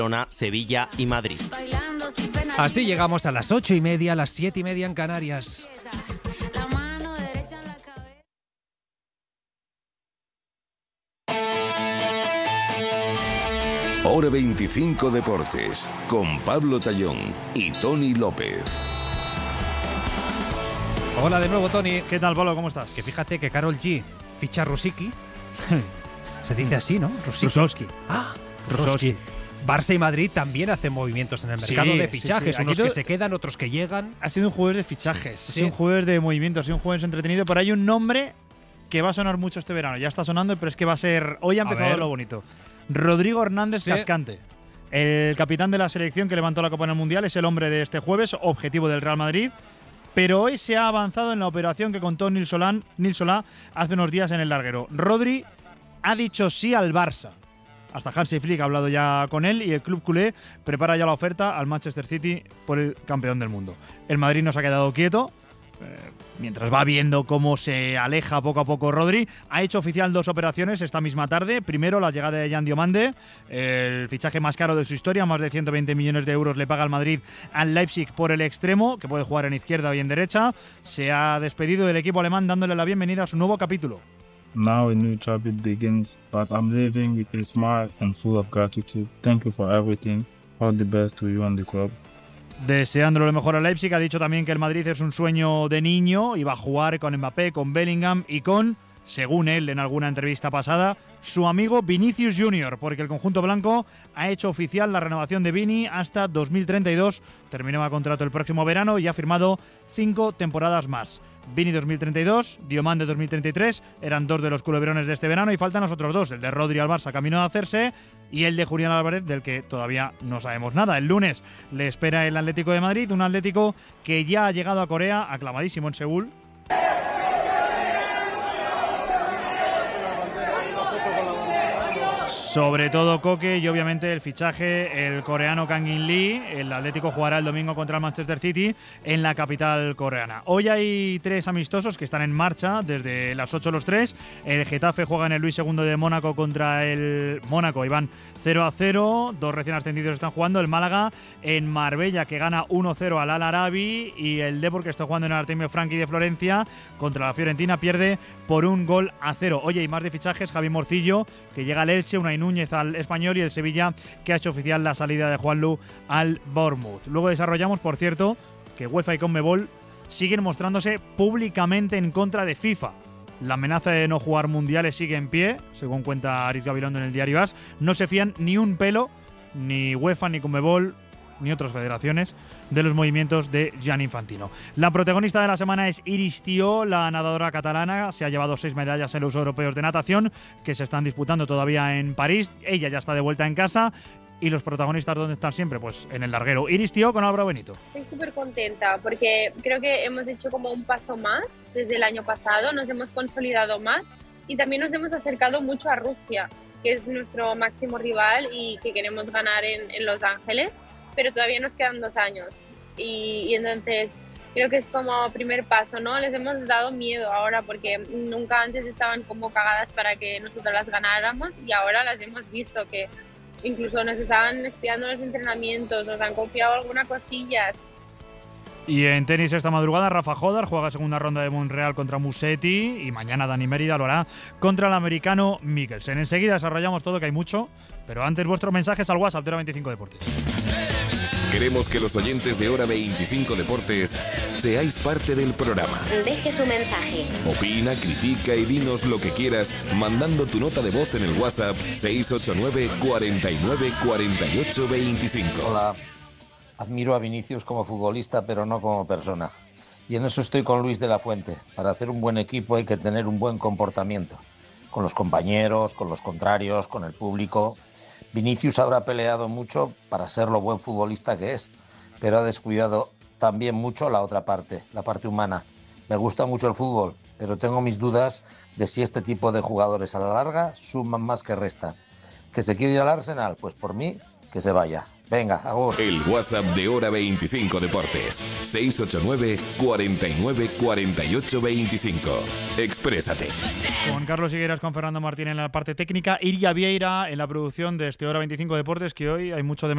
Barcelona, Sevilla y Madrid. Así llegamos a las 8:30, a las 7:30 en Canarias. Hora 25 Deportes, con Pablo Tallón y Tony López. Hola de nuevo, Tony. ¿Qué tal, Pablo? ¿Cómo estás? Que fíjate que Karol G ficha a Rosicky. Se dice así, ¿no? Rusovski. Rusovski. Barça y Madrid también hacen movimientos en el mercado de fichajes, sí. unos que se quedan, otros que llegan. Ha sido un jueves de fichajes, Sí. ha sido un jueves de movimientos, ha sido un jueves entretenido, pero hay un nombre que va a sonar mucho este verano. Ya está sonando, pero es que va a ser… Hoy ha empezado lo bonito. Rodrigo Hernández Cascante, el capitán de la selección que levantó la Copa en el Mundial, es el hombre de este jueves, objetivo del Real Madrid. Pero hoy se ha avanzado en la operación que contó Nil Solá hace unos días en el larguero. Rodri ha dicho sí al Barça. Hasta Hansi Flick ha hablado ya con él y el club culé prepara ya la oferta al Manchester City por el campeón del mundo. El Madrid no se ha quedado quieto. Mientras va viendo cómo se aleja poco a poco Rodri, ha hecho oficial 2 operaciones esta misma tarde. Primero, la llegada de Jan Diomande, el fichaje más caro de su historia, más de 120 millones de euros le paga el Madrid al Leipzig por el extremo, que puede jugar en izquierda o en derecha. Se ha despedido del equipo alemán dándole la bienvenida a su nuevo capítulo. Now a new chapter begins, but I'm living with a smile and full of gratitude. Thank you for everything. All the best to you and the club. Deseándole lo mejor a Leipzig, ha dicho también que el Madrid es un sueño de niño y va a jugar con Mbappé, con Bellingham y con, según él en alguna entrevista pasada, su amigo Vinicius Junior, porque el conjunto blanco ha hecho oficial la renovación de Vini hasta 2032. Terminaba contrato el próximo verano y ha firmado 5 temporadas más. Vini 2032, Diomande 2033, eran 2 de los culebrones de este verano y faltan los otros 2, el de Rodri al Barça camino de hacerse y el de Julián Álvarez, del que todavía no sabemos nada. El lunes le espera el Atlético de Madrid, un Atlético que ya ha llegado a Corea, aclamadísimo en Seúl. Sobre todo Koke y obviamente el fichaje, el coreano Kang In Lee. El Atlético jugará el domingo contra el Manchester City en la capital coreana. Hoy hay 3 amistosos que están en marcha desde las 8 los 3. El Getafe juega en el Luis II de Mónaco contra el Mónaco y van 0-0. 2 recién ascendidos están jugando. El Málaga en Marbella, que gana 1-0 al Al Arabi, y el Depor, que está jugando en el Artemio Franchi de Florencia contra la Fiorentina, pierde por 1-0. Oye, y más de fichajes. Javi Morcillo, que llega al Elche, Unai Núñez al Español y el Sevilla, que ha hecho oficial la salida de Juanlu al Bournemouth. Luego desarrollamos, por cierto, que UEFA y CONMEBOL siguen mostrándose públicamente en contra de FIFA. La amenaza de no jugar mundiales sigue en pie, según cuenta Aritz Gabilondo en el diario AS. No se fían ni un pelo, ni UEFA, ni CONMEBOL, ni otras federaciones, de los movimientos de Gianni Infantino. La protagonista de la semana es Iris Tió, la nadadora catalana. Se ha llevado 6 medallas en los europeos de natación, que se están disputando todavía en París. Ella ya está de vuelta en casa. ¿Y los protagonistas dónde están siempre? Pues en el larguero. Iris Tió con Álvaro Benito. Estoy súper contenta porque creo que hemos hecho como un paso más desde el año pasado, nos hemos consolidado más y también nos hemos acercado mucho a Rusia, que es nuestro máximo rival y que queremos ganar en Los Ángeles, pero todavía nos quedan 2 años y entonces creo que es como primer paso, ¿no? Les hemos dado miedo ahora porque nunca antes estaban como cagadas para que nosotros las ganáramos y ahora las hemos visto que incluso nos estaban espiando los entrenamientos, nos han confiado algunas cosillas. Y en tenis esta madrugada, Rafa Jodar juega segunda ronda de Monreal contra Musetti y mañana Dani Mérida lo hará contra el americano Mikkelsen. Enseguida desarrollamos todo, que hay mucho, pero antes vuestros mensajes al WhatsApp de Hora 25 Deportes. Queremos que los oyentes de Hora 25 Deportes seáis parte del programa. Deje su mensaje. Opina, critica y dinos lo que quieras mandando tu nota de voz en el WhatsApp 689 49 48 25. Hola, admiro a Vinicius como futbolista, pero no como persona. Y en eso estoy con Luis de la Fuente. Para hacer un buen equipo hay que tener un buen comportamiento. Con los compañeros, con los contrarios, con el público. Vinicius habrá peleado mucho para ser lo buen futbolista que es, pero ha descuidado también mucho la otra parte, la parte humana. Me gusta mucho el fútbol, pero tengo mis dudas de si este tipo de jugadores a la larga suman más que restan. ¿Que se quiere ir al Arsenal? Pues por mí, que se vaya. Venga, agur. El WhatsApp de Hora 25 Deportes. 689 49 48 25. Exprésate. Con Carlos Higueras, con Fernando Martín en la parte técnica, Iria Vieira en la producción de este Hora 25 Deportes, que hoy hay mucho de